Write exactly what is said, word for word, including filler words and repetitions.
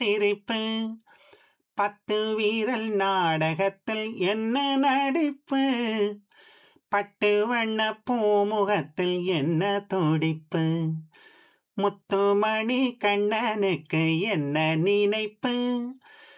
சிரிப்பு பத்து வீரல் நாடகத்தில் என்ன நடிப்பு பட்டு வண்ண பூமுகத்தில் என்ன துடிப்பு முத்துமணி கண்ணனுக்கு என்ன நினைப்பு